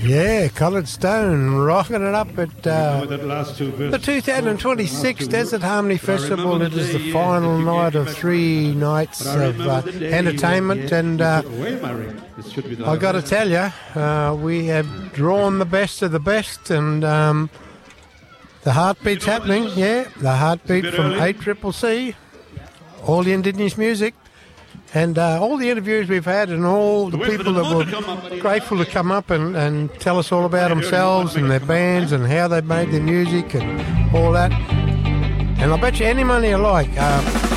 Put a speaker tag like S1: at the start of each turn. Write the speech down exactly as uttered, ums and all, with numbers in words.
S1: Yeah, Coloured Stone rocking it up at uh, the two thousand twenty-six Desert Harmony Festival. It is the final night of three nights of uh, entertainment, and uh, I got to tell you, uh, we have drawn the best of the best, and um, the heartbeat's happening. Yeah, the heartbeat from A C C C, all the Indigenous music. And uh, all the interviews we've had and all the people that were grateful to come up and, and tell us all about themselves and their bands and how they made their music and all that. And I bet you any money you like, uh,